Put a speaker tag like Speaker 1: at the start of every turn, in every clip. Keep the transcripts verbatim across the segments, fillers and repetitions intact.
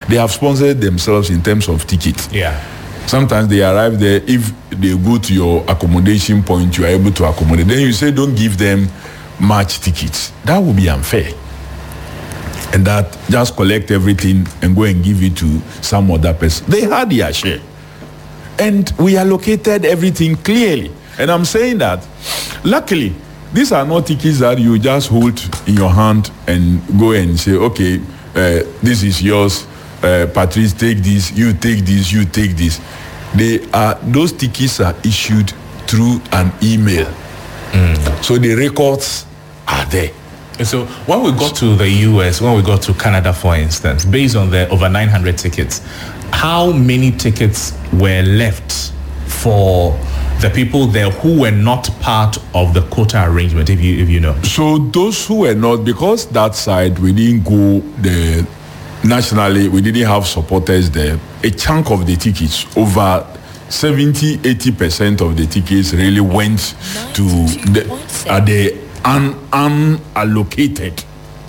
Speaker 1: they have sponsored themselves in terms of tickets.
Speaker 2: Yeah.
Speaker 1: Sometimes they arrive there, if they go to your accommodation point, you are able to accommodate. Then you say, don't give them match tickets. That would be unfair. And that just collect everything and go and give it to some other person. They had their share. And we allocated everything clearly. And I'm saying that, luckily, these are not tickets that you just hold in your hand and go and say, okay, uh, this is yours. Uh, Patrice, take this, you take this, you take this. They are, those tickets are issued through an email. Mm. So the records are there.
Speaker 2: So when we got to the U S, when we got to Canada, for instance, based on the over nine hundred tickets, how many tickets were left for the people there who were not part of the quota arrangement, if you if you know?
Speaker 1: So those who were not, because that side, we didn't go the nationally, we didn't have supporters there. A chunk of the tickets, over seventy, eighty percent of the tickets really went to the, uh, the un, unallocated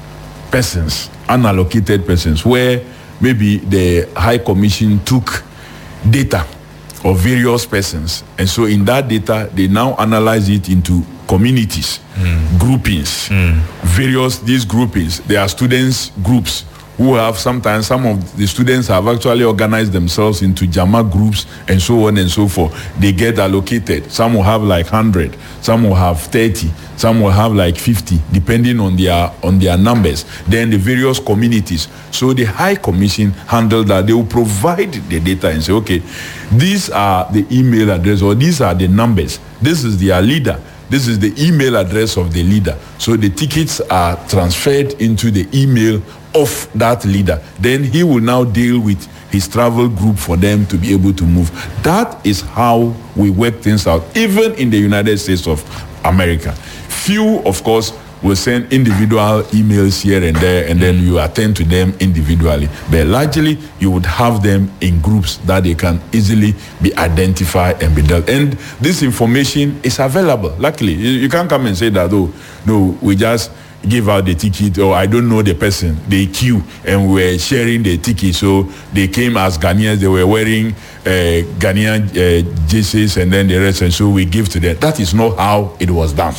Speaker 1: persons, unallocated persons, where maybe the High Commission took data of various persons. And so in that data, they now analyze it into communities, mm. groupings, mm. various, these groupings. There are students groups who have sometimes, some of the students have actually organized themselves into Jama groups and so on and so forth. They get allocated. Some will have like one hundred, some will have thirty, some will have like fifty, depending on their on their numbers. Then the various communities. So the High Commission handle that. They will provide the data and say, okay, these are the email address, or these are the numbers. This is their leader. This is the email address of the leader. So the tickets are transferred into the email of that leader. Then he will now deal with his travel group for them to be able to move. That is how we work things out, even in the United States of America. Few, of course, will send individual emails here and there, and then you attend to them individually. But largely, you would have them in groups that they can easily be identified and be dealt. And this information is available. Luckily, you can't come and say that, oh, no, we just give out the ticket, or I don't know the person. They queue and we're sharing the ticket. So they came as Ghanaians, they were wearing uh, Ghanaian uh, jerseys and then the rest, and so we give to them. That is not how it was done.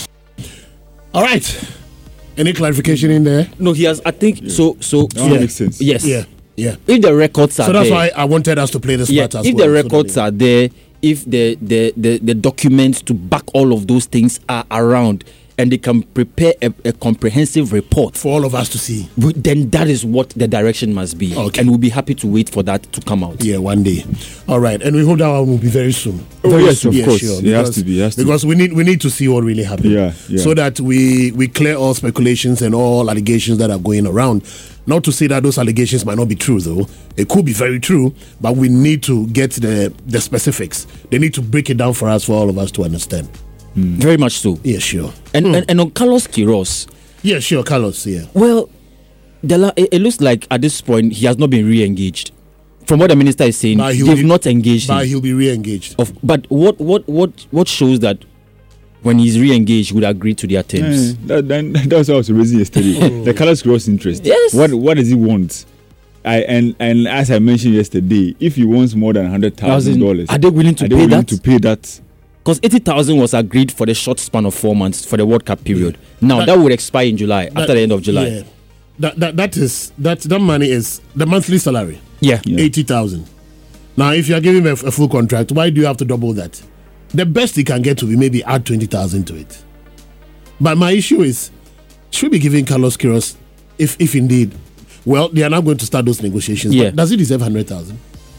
Speaker 3: All right. Any clarification in there?
Speaker 4: No, he has. I think yeah. so. So,
Speaker 5: that
Speaker 4: so
Speaker 5: makes sense.
Speaker 4: Yes.
Speaker 3: Yeah. Yeah.
Speaker 4: If the records are
Speaker 3: so that's
Speaker 4: there,
Speaker 3: why I wanted us to play this
Speaker 4: yeah,
Speaker 3: part as
Speaker 4: if
Speaker 3: well.
Speaker 4: the records so are there, if the, the the the documents to back all of those things are around, and they can prepare a, a comprehensive report
Speaker 3: for all of us to see,
Speaker 4: then that is what the direction must be.
Speaker 3: Okay.
Speaker 4: And we'll be happy to wait for that to come out.
Speaker 3: Yeah, one day. All right, and we hope that one will be very soon.
Speaker 5: Oh,
Speaker 3: very
Speaker 5: yes,
Speaker 3: soon.
Speaker 5: of
Speaker 3: yeah,
Speaker 5: course.
Speaker 3: Sure,
Speaker 5: it
Speaker 3: because,
Speaker 5: has to be. Has to
Speaker 3: because
Speaker 5: be.
Speaker 3: we need we need to see what really happened.
Speaker 5: Yeah, yeah.
Speaker 3: So that we we clear all speculations and all allegations that are going around. Not to say that those allegations might not be true, though. It could be very true, but we need to get the the specifics. They need to break it down for us, for all of us to understand.
Speaker 4: Mm. Very much so.
Speaker 3: Yeah, sure.
Speaker 4: And,
Speaker 3: mm.
Speaker 4: and and on Carlos Queiroz.
Speaker 3: Yeah, sure, Carlos. Yeah.
Speaker 4: Well, the la- it, it looks like at this point he has not been re-engaged. From what the minister is saying, they've
Speaker 3: be,
Speaker 4: not engaged
Speaker 3: but
Speaker 4: him.
Speaker 3: he'll be re-engaged.
Speaker 4: Of, but what what what what shows that when he's re-engaged, he would agree to their terms?
Speaker 5: Yeah, that, that, that's what I was raising yesterday. oh. The Carlos Queiroz interest.
Speaker 4: Yes.
Speaker 5: What what does he want? I and and as I mentioned yesterday, if he wants more than hundred thousand dollars,
Speaker 4: are they willing to
Speaker 5: are they
Speaker 4: pay
Speaker 5: willing
Speaker 4: that?
Speaker 5: To pay that?
Speaker 4: Because eighty thousand was agreed for the short span of four months for the World Cup period. Yeah. Now that, that would expire in July, that, after the end of July.
Speaker 3: Yeah. That that that is that that money is the monthly salary.
Speaker 4: Yeah,
Speaker 3: yeah. eighty thousand. Now, if you are giving him a, a full contract, why do you have to double that? The best he can get to be maybe add twenty thousand to it. But my issue is, should we be giving Carlos Queiroz, if if indeed, well, they are now going to start those negotiations.
Speaker 4: Yeah.
Speaker 3: But does he deserve one hundred thousand?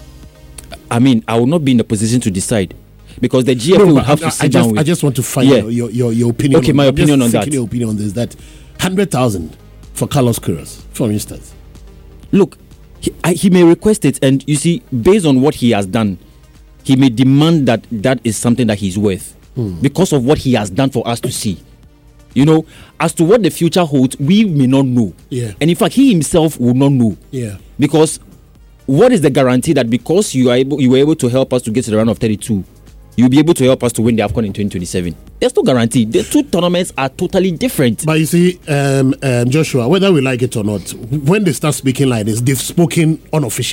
Speaker 4: I mean, I will not be in the position to decide. Because the G F A
Speaker 3: no,
Speaker 4: would have
Speaker 3: I,
Speaker 4: to sit
Speaker 3: I just,
Speaker 4: down with...
Speaker 3: I just want to find yeah. your, your, your opinion.
Speaker 4: Okay,
Speaker 3: on
Speaker 4: my
Speaker 3: that.
Speaker 4: opinion
Speaker 3: just
Speaker 4: on that.
Speaker 3: Your opinion on this, that one hundred thousand for Carlos Queiroz, for instance.
Speaker 4: Look, he, I, he may request it, and you see, based on what he has done, he may demand that that is something that he's worth. Hmm. Because of what he has done for us to see. You know, as to what the future holds, we may not know.
Speaker 3: Yeah.
Speaker 4: And in fact, he himself will not know.
Speaker 3: Yeah.
Speaker 4: Because what is the guarantee that because you are able, you were able to help us to get to the round of thirty-two, you'll be able to help us to win the AFCON in twenty twenty-seven? There's no guarantee. The two tournaments are totally different.
Speaker 3: But you see, um, um, Joshua, whether we like it or not, when they start speaking like this, they've spoken unofficially.